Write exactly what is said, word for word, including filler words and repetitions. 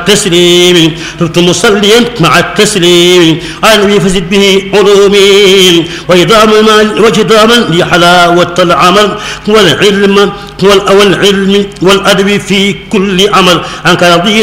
التسليم ربت مصليا مع التسليم على النبي فزد به علومي وإدام المال وجداما لحلاوة العمل والعلم والعلم والأدب في كل عمل عنك رضيت